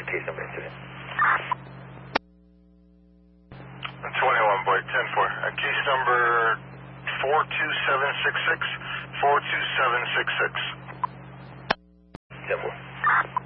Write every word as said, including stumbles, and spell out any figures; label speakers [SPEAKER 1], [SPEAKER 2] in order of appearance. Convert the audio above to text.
[SPEAKER 1] your case number incident?
[SPEAKER 2] twenty-one, boy, ten four. Uh, case number four two seven six six, four two seven six six.
[SPEAKER 1] ten four.